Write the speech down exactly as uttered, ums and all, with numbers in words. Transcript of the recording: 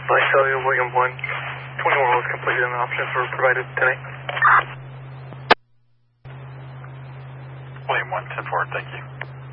By Cellular William one, twenty-one was completed and options were provided tonight. William one, ten four, thank you.